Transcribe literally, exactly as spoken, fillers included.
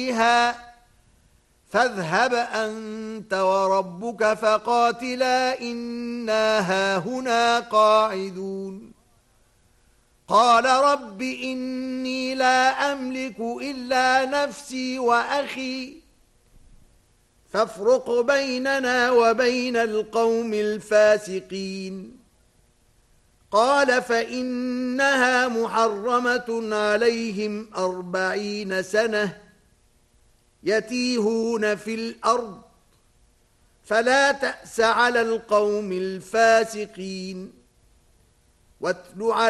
فيها فاذهب أنت وربك فقاتلا إنا هاهنا قاعدون قال رب إني لا أملك إلا نفسي وأخي فافرق بيننا وبين القوم الفاسقين قال فإنها محرمة عليهم أربعين سنة يتيهون في الأرض فلا تأس على القوم الفاسقين واتل